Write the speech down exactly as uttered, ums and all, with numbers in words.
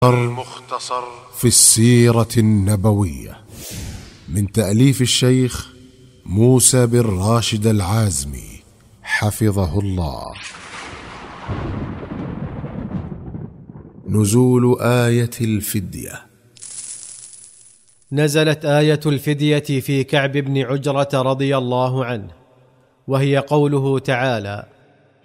المختصر في السيرة النبوية من تأليف الشيخ موسى بن راشد العازمي حفظه الله. نزول آية الفدية. نزلت آية الفدية في كعب بن عجرة رضي الله عنه، وهي قوله تعالى: